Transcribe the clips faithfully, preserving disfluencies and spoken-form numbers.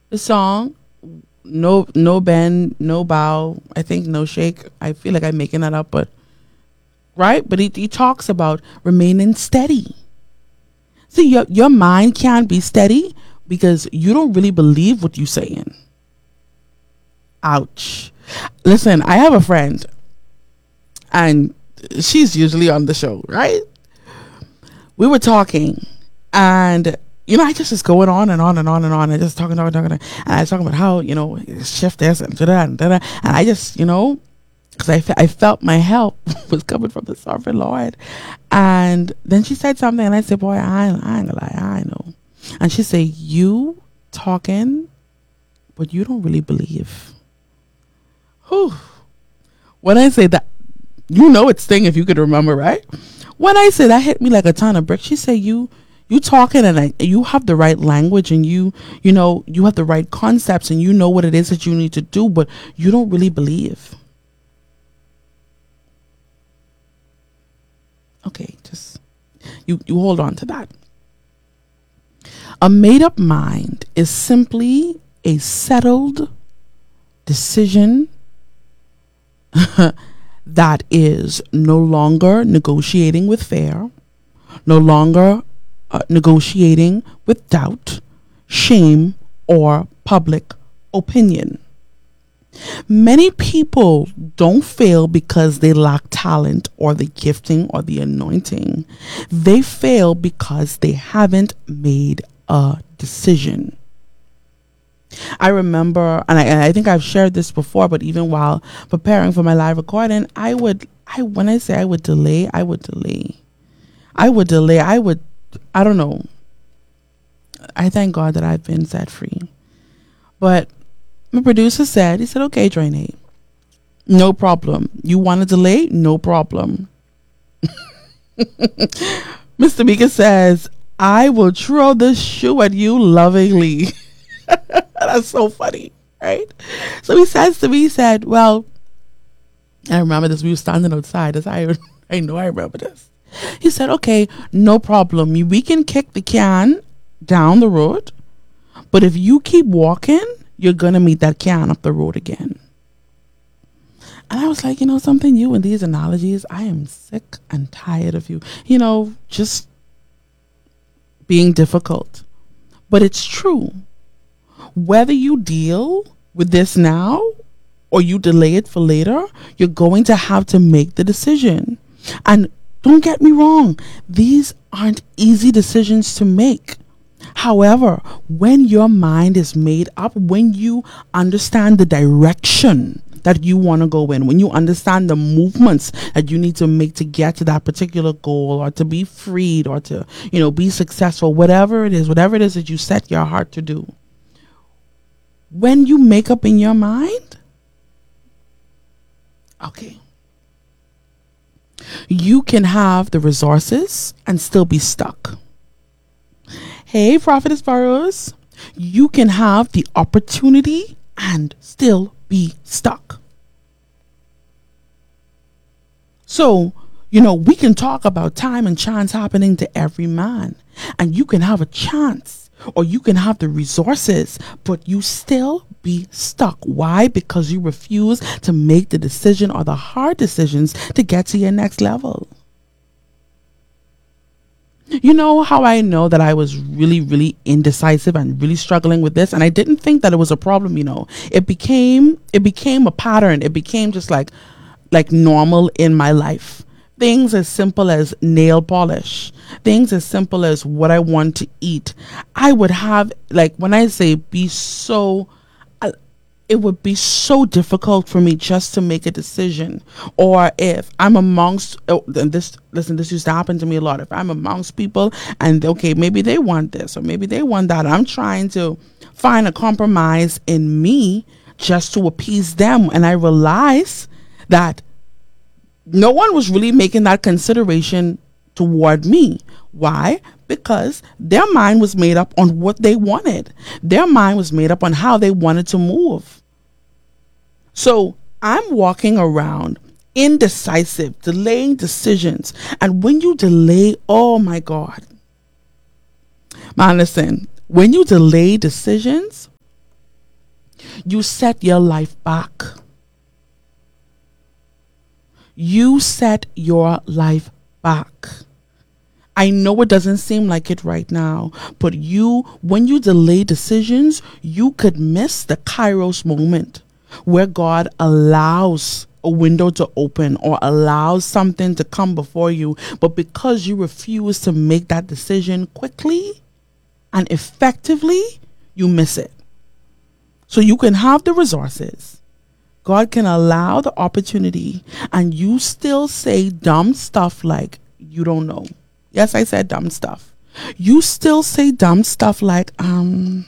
The song, no no bend, no bow. I think no shake. I feel like I'm making that up, but right. But he, he talks about remaining steady. See, your your mind can't be steady because you don't really believe what you're saying. Ouch. Listen, I have a friend, and she's usually on the show, right? We were talking, and you know, I just was going on and on and on and on, and just talking, talking, talking, and I was talking about how, you know, shift this and da and da, and I just, you know, because I, fe- I felt my help was coming from the sovereign Lord, and then she said something, and I said, "Boy, I, ain't- I ain't gonna lie, I know," and she said, "You talking, but you don't really believe." Whew. When I say that, you know it's thing if you could remember, right? When I say that hit me like a ton of bricks, she said, "You." You talking and I, you have the right language and you you know you have the right concepts and you know what it is that you need to do, but you don't really believe. Okay, just you you hold on to that. A made up mind is simply a settled decision that is no longer negotiating with fear, no longer uh, negotiating with doubt, shame, or public opinion. Many people don't fail because they lack talent or the gifting or the anointing. They fail because they haven't made a decision. I remember, and I, and I think I've shared this before, but even while preparing for my live recording, I would, I when I say I would delay, I would delay. I would delay. I would, I don't know. I thank God that I've been set free. But my producer said, he said, "Okay, Drainade, no problem. You want to delay? No problem." Mister Mika says, "I will throw this shoe at you lovingly." That's so funny, right? So he says to me, he said, "Well," I remember this. We were standing outside. That's I, I know I remember this. He said, "Okay, no problem. We can kick the can down the road, but if you keep walking, you're going to meet that can up the road again." And I was like, you know, something, you and these analogies, I am sick and tired of you, you know, just being difficult. But it's true. Whether you deal with this now or you delay it for later, you're going to have to make the decision. And don't get me wrong, these aren't easy decisions to make. However, when your mind is made up, when you understand the direction that you want to go in, when you understand the movements that you need to make to get to that particular goal or to be freed or to, you know, be successful, whatever it is, whatever it is that you set your heart to do, when you make up in your mind, okay, you can have the resources and still be stuck. Hey, Prophetess Burrows, you can have the opportunity and still be stuck. So, you know, we can talk about time and chance happening to every man, and you can have a chance or you can have the resources, but you still be stuck. Why? Because you refuse to make the decision or the hard decisions to get to your next level. You know how I know that I was really, really indecisive and really struggling with this, and I didn't think that it was a problem. You know, it became it became a pattern. It became just like like normal in my life. Things as simple as nail polish, things as simple as what I want to eat. I would have, like, when I say be so, uh, it would be so difficult for me just to make a decision. Or if I'm amongst, oh, and this, listen, this used to happen to me a lot. If I'm amongst people and, okay, maybe they want this or maybe they want that, I'm trying to find a compromise in me just to appease them. And I realize that no one was really making that consideration toward me. Why? Because their mind was made up on what they wanted. Their mind was made up on how they wanted to move. So I'm walking around indecisive, delaying decisions. And when you delay, oh my God. Man, listen, when you delay decisions, You set your life back. You set your life back. I know it doesn't seem like it right now, but you, when you delay decisions, you could miss the Kairos moment where God allows a window to open or allows something to come before you. But because you refuse to make that decision quickly and effectively, you miss it. So you can have the resources. God can allow the opportunity and you still say dumb stuff like, you don't know. Yes, I said dumb stuff. You still say dumb stuff like, um,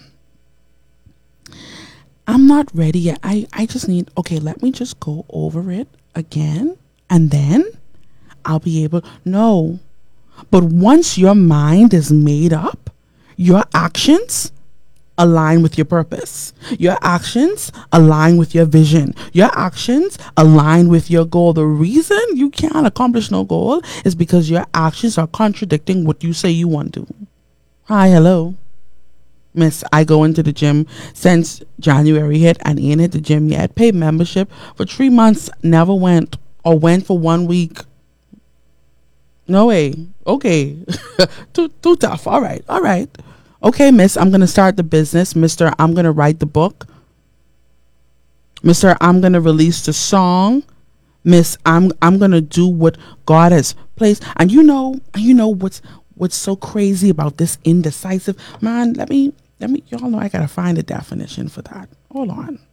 I'm not ready yet. I, I just need, okay, let me just go over it again and then I'll be able, no. But once your mind is made up, your actions align with your purpose. Your actions align with your vision. Your actions align with your goal. The reason you can't accomplish no goal is because your actions are contradicting what you say you want to. Hi, hello. Miss, I go into the gym since January hit and ain't hit the gym yet. Paid membership for three months, never went or went for one week. No way. Okay. too, too tough. All right. All right. Okay, miss, I'm going to start the business. Mister, I'm going to write the book. Mister, I'm going to release the song. Miss, I'm I'm going to do what God has placed. And you know, you know what's what's so crazy about this indecisive? Man, let me let me y'all know I got to find a definition for that. Hold on.